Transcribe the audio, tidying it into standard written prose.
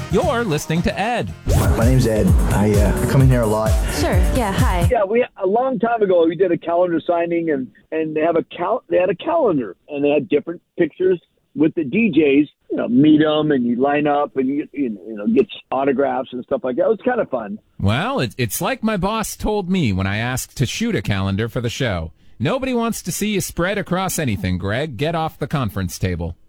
You're listening to Ed. My name's Ed. I come in here a lot. Sure. Yeah. Hi. Yeah, a long time ago we did a calendar signing, and they had a calendar, and they had different pictures with the DJs. You know, meet them, and you line up, and you get autographs and stuff like that. It was kind of fun. Well, it's like my boss told me when I asked to shoot a calendar for the show. Nobody wants to see you spread across anything, Greg. Get off the conference table.